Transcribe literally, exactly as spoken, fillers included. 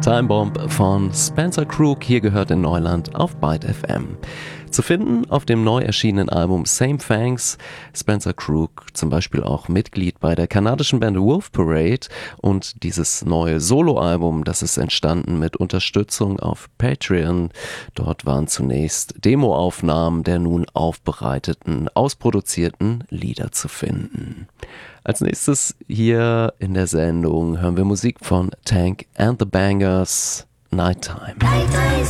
Time Bomb von Spencer Krug, hier gehört in Neuland auf Byte F M. Zu finden auf dem neu erschienenen Album Same Fangs. Spencer Krug zum Beispiel auch Mitglied bei der kanadischen Band Wolf Parade, und dieses neue Soloalbum, das ist entstanden mit Unterstützung auf Patreon. Dort waren zunächst Demoaufnahmen der nun aufbereiteten, ausproduzierten Lieder zu finden. Als nächstes hier in der Sendung hören wir Musik von Tank and the Bangers, Nighttime.